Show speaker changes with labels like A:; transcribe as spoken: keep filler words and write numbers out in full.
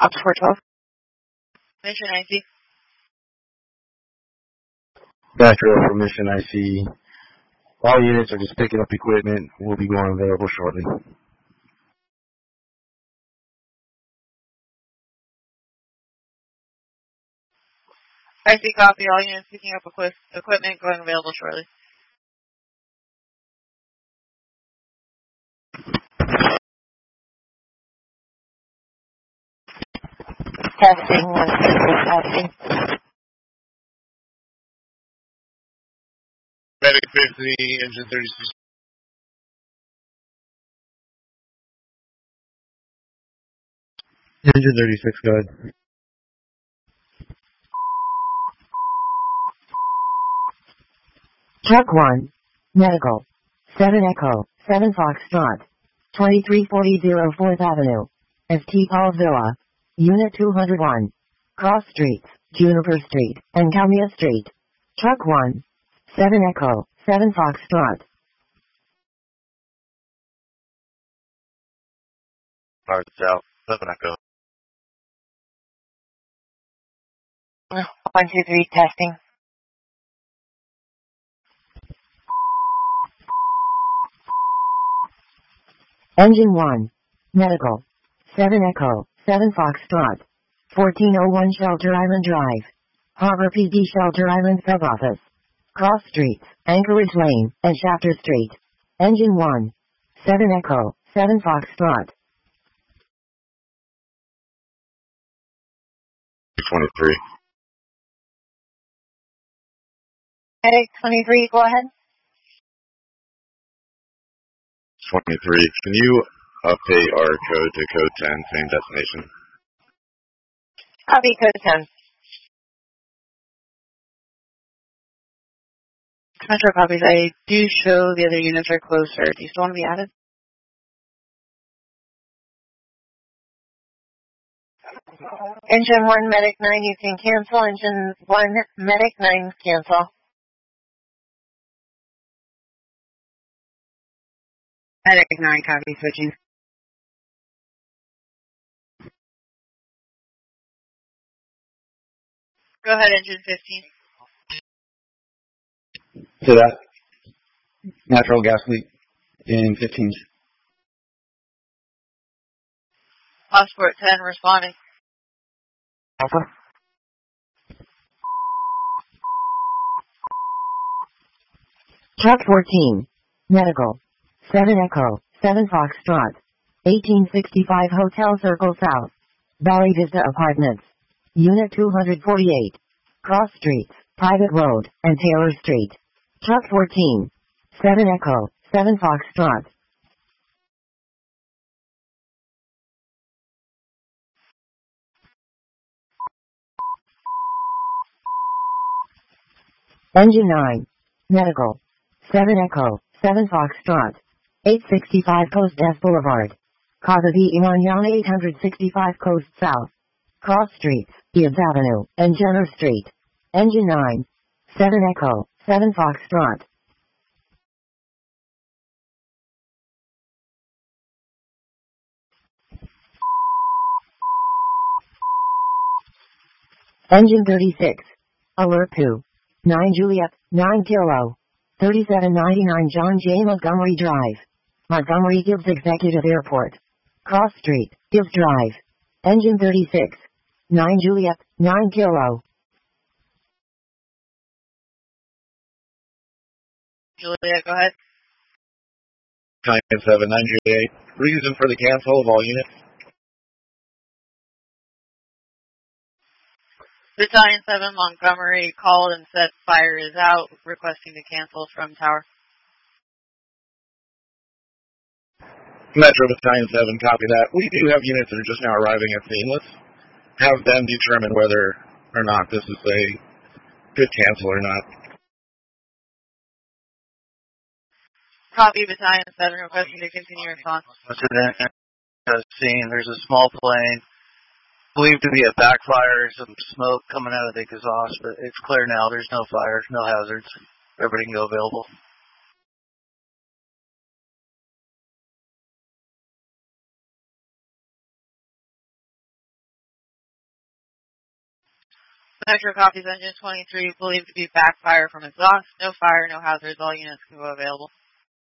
A: Ops four twelve. Mission I C.
B: Metro for Mission I C. All units are just picking up equipment. Will be going available shortly.
A: I C copy. All units picking up equi- equipment going available shortly.
C: Testing, one six testing.
D: Medic fifty, engine thirty-six.
B: Engine thirty-six, go ahead.
C: Truck one, medical, seven Echo, seven Foxtrot, twenty-three forty fourth Avenue, S T Paul Villa, Unit two oh one, Cross Streets, Juniper Street, and Calmia Street. Truck one, seven Echo, seven Foxtrot.
D: North, south, seven Echo.
C: one two three testing. Engine one, medical, seven Echo, seven Foxtrot, fourteen oh one Shelter Island Drive, Harbor P D Shelter Island Sub Office, Cross Streets, Anchorage Lane, and Shafter Street. Engine one, seven Echo, seven Foxtrot.
D: twenty-three.
C: Medic twenty-three, go ahead.
D: twenty-three. Can you update our code to code ten, same destination?
C: Copy code ten.
A: Metro copies. I do show the other units are closer. Do you still want to be added?
C: Engine one, Medic nine, you can cancel. Engine one, Medic nine, cancel.
A: Medic nine copy switching. Go ahead, engine fifteen.
B: To that. Natural gas leak in fifteen.
A: Passport ten responding.
B: Alpha.
C: Truck fourteen, medical, seven Echo, seven Foxtrot, eighteen sixty-five Hotel Circle South, Valley Vista Apartments, Unit two forty-eight, Cross Streets, Private Road, and Taylor Street. Truck fourteen, seven Echo, seven Foxtrot. Engine nine, medical, seven Echo, seven Foxtrot, eight sixty-five Coast S Boulevard, Casa de Imanana eight sixty-five Coast South, Cross Streets, Gibbs Avenue, and Jenner Street. Engine nine, seven Echo, seven Foxtrot. Engine thirty-six, Alert two, nine Juliet, nine Kilo, thirty-seven ninety-nine John J. Montgomery Drive, Montgomery Gibbs Executive Airport, Cross Street, Gibbs Drive. Engine thirty-six, nine Juliet, nine Kilo.
A: Juliet, go ahead.
D: nine seven nine Juliet. Reason for the cancel of all units?
A: Battalion seven Montgomery called and said fire is out, requesting to cancel from tower.
D: Metro Battalion seven, copy that. We do have units that are just now arriving at scene. Let's have them determine whether or not this is a good cancel or not.
A: Copy Battalion seven, requesting to continue response.
E: Incident scene. There's a small plane believed to be a backfire, some smoke coming out of the exhaust, but it's clear now. There's no fire, no hazards. Everybody can go available.
A: Metro copies engine twenty-three, believed to be backfire from exhaust. No fire, no hazards. All units can go available.